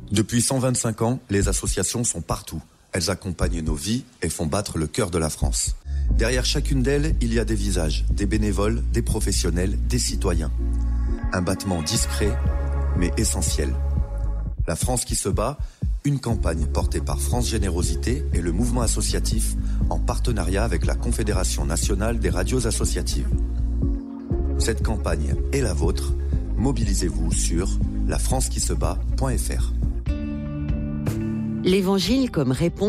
Depuis 125 ans, les associations sont partout. Elles accompagnent nos vies et font battre le cœur de la France. Derrière chacune d'elles, il y a des visages, des bénévoles, des professionnels, des citoyens. Un battement discret, mais essentiel. La France qui se bat, une campagne portée par France Générosité et le mouvement associatif en partenariat avec la Confédération nationale des radios associatives. Cette campagne est la vôtre. Mobilisez-vous sur lafrancequisebat.fr. L'Évangile comme réponse